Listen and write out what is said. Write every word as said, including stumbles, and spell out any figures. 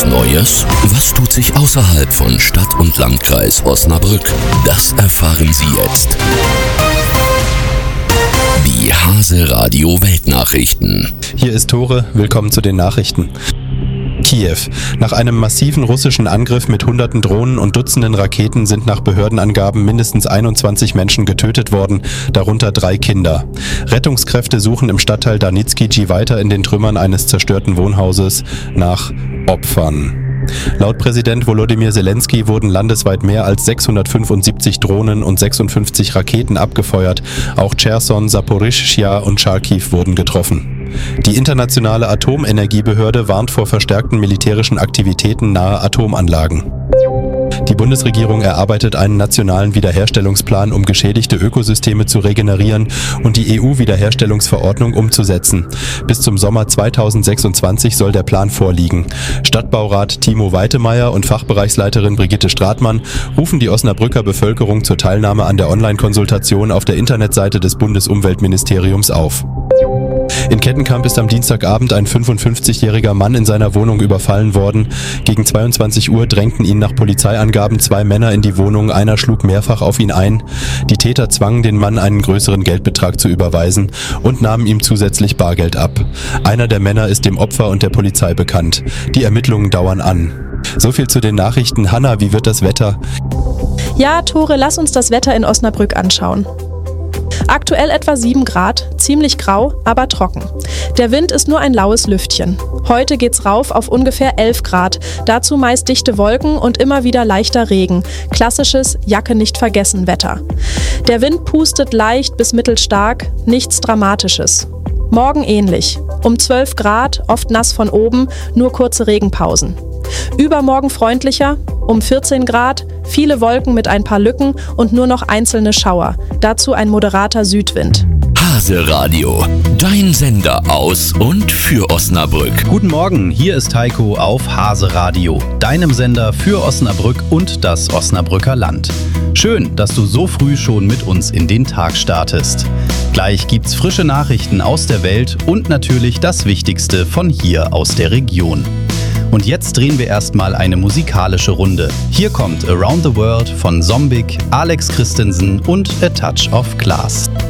was Neues? Was tut sich außerhalb von Stadt und Landkreis Osnabrück? Das erfahren Sie jetzt. Die Hase Radio Weltnachrichten. Hier ist Tore, willkommen zu den Nachrichten. Kiew. Nach einem massiven russischen Angriff mit hunderten Drohnen und Dutzenden Raketen sind nach Behördenangaben mindestens einundzwanzig Menschen getötet worden, darunter drei Kinder. Rettungskräfte suchen im Stadtteil Danitskiji weiter in den Trümmern eines zerstörten Wohnhauses nach Opfern. Laut Präsident Volodymyr Zelensky wurden landesweit mehr als sechshundertfünfundsiebzig Drohnen und sechsundfünfzig Raketen abgefeuert. Auch Cherson, Saporischschja und Charkiw wurden getroffen. Die internationale Atomenergiebehörde warnt vor verstärkten militärischen Aktivitäten nahe Atomanlagen. Die Bundesregierung erarbeitet einen nationalen Wiederherstellungsplan, um geschädigte Ökosysteme zu regenerieren und die E U-Wiederherstellungsverordnung umzusetzen. Bis zum Sommer zweitausendsechsundzwanzig soll der Plan vorliegen. Stadtbaurat Timo Weitemeyer und Fachbereichsleiterin Brigitte Stratmann rufen die Osnabrücker Bevölkerung zur Teilnahme an der Online-Konsultation auf der Internetseite des Bundesumweltministeriums auf. In Kettenkamp ist am Dienstagabend ein fünfundfünfzigjähriger Mann in seiner Wohnung überfallen worden. Gegen zweiundzwanzig Uhr drängten ihn nach Polizeiangaben zwei Männer in die Wohnung, einer schlug mehrfach auf ihn ein. Die Täter zwangen den Mann, einen größeren Geldbetrag zu überweisen und nahmen ihm zusätzlich Bargeld ab. Einer der Männer ist dem Opfer und der Polizei bekannt. Die Ermittlungen dauern an. So viel zu den Nachrichten. Hanna, wie wird das Wetter? Ja, Tore, lass uns das Wetter in Osnabrück anschauen. Aktuell etwa sieben Grad, ziemlich grau, aber trocken. Der Wind ist nur ein laues Lüftchen. Heute geht's rauf auf ungefähr elf Grad, dazu meist dichte Wolken und immer wieder leichter Regen. Klassisches Jacke nicht vergessen Wetter. Der Wind pustet leicht bis mittelstark, nichts Dramatisches. Morgen ähnlich. Um zwölf Grad, oft nass von oben, nur kurze Regenpausen. Übermorgen freundlicher, um vierzehn Grad, viele Wolken mit ein paar Lücken und nur noch einzelne Schauer. Dazu ein moderater Südwind. Hase Radio, dein Sender aus und für Osnabrück. Guten Morgen, hier ist Heiko auf Hase Radio, deinem Sender für Osnabrück und das Osnabrücker Land. Schön, dass du so früh schon mit uns in den Tag startest. Gleich gibt's frische Nachrichten aus der Welt und natürlich das Wichtigste von hier aus der Region. Und jetzt drehen wir erstmal eine musikalische Runde. Hier kommt Around the World von Zombik, Alex Christensen und A Touch of Class.